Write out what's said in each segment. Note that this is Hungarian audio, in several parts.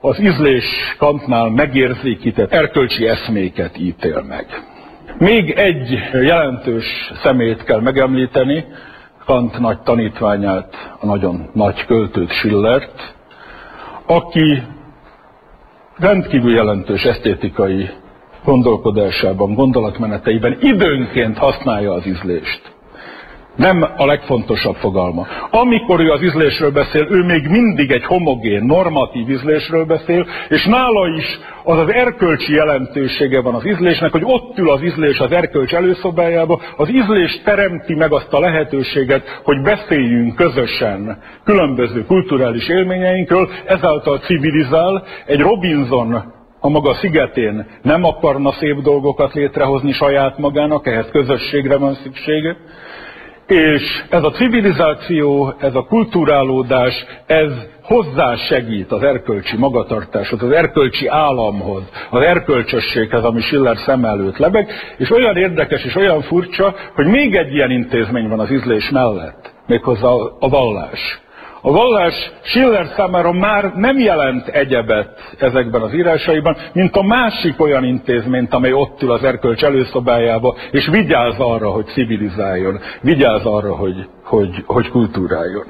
az ízlés Kantnál megérzékített erkölcsi eszméket ítél meg. Még egy jelentős személyt kell megemlíteni, Kant nagy tanítványát, a nagyon nagy költőt, Schillert, aki rendkívül jelentős esztétikai gondolkodásában, gondolatmeneteiben időnként használja az ízlést. Nem a legfontosabb fogalma. Amikor ő az ízlésről beszél, ő még mindig egy homogén, normatív ízlésről beszél, és nála is az az erkölcsi jelentősége van az ízlésnek, hogy ott ül az ízlés az erkölcs előszobájába, az ízlés teremti meg azt a lehetőséget, hogy beszéljünk közösen különböző kulturális élményeinkről, ezáltal civilizál. Egy Robinson a maga szigetén nem akarna szép dolgokat létrehozni saját magának, ehhez közösségre van szüksége. És ez a civilizáció, ez a kulturálódás, ez hozzásegít az erkölcsi magatartáshoz, az erkölcsi államhoz, az erkölcsösséghez, ami Schiller szem előtt lebeg, és olyan érdekes és olyan furcsa, hogy még egy ilyen intézmény van az ízlés mellett, méghozzá a vallás. A vallás Schiller számára már nem jelent egyebet ezekben az írásaiban, mint a másik olyan intézményt, amely ott ül az erkölcs előszobájába, és vigyáz arra, hogy civilizáljon, vigyáz arra, hogy kultúráljon.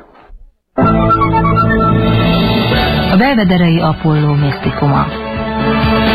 A belvederei Apolló misztikuma.